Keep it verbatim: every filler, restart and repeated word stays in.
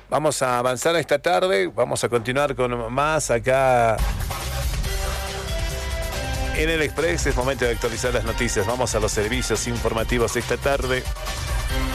Vamos a avanzar esta tarde, vamos a continuar con más acá en el Express. Es momento de actualizar las noticias. Vamos a los servicios informativos esta tarde.